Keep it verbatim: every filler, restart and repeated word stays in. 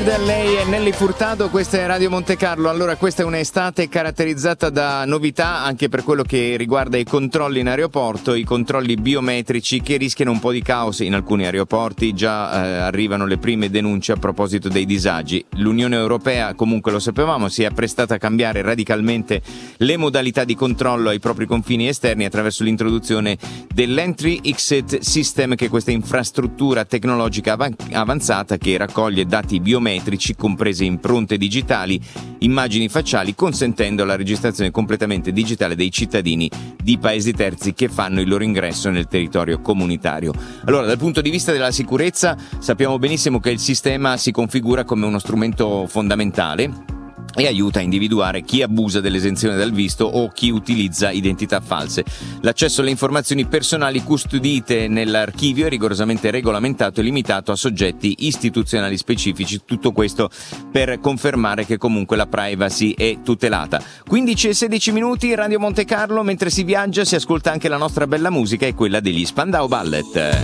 Wild, lei è Nelly Furtado, questa è Radio Monte Carlo. Allora, questa è un'estate caratterizzata da novità anche per quello che riguarda i controlli in aeroporto, i controlli biometrici che rischiano un po' di caos in alcuni aeroporti. Già eh, arrivano le prime denunce a proposito dei disagi. L'Unione Europea, comunque lo sapevamo, si è apprestata a cambiare radicalmente le modalità di controllo ai propri confini esterni attraverso l'introduzione dell'Entry Exit System, che è questa infrastruttura tecnologica av- avanzata che raccoglie dati biometrici, comprese impronte digitali, immagini facciali, consentendo la registrazione completamente digitale dei cittadini di paesi terzi che fanno il loro ingresso nel territorio comunitario. Allora, dal punto di vista della sicurezza, sappiamo benissimo che il sistema si configura come uno strumento fondamentale e aiuta a individuare chi abusa dell'esenzione dal visto o chi utilizza identità false. L'accesso alle informazioni personali custodite nell'archivio è rigorosamente regolamentato e limitato a soggetti istituzionali specifici. Tutto questo per confermare che comunque la privacy è tutelata. quindici e sedici minuti, Radio Monte Carlo. Mentre si viaggia si ascolta anche la nostra bella musica e quella degli Spandau Ballet.